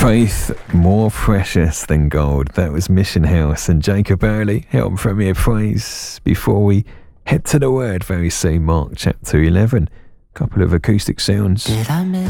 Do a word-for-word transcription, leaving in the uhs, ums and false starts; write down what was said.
Faith, more precious than gold. That was Mission House and Jacob Early, Help Premier Praise. Before we head to the word very soon, Mark chapter eleven. Couple of acoustic sounds. Did I miss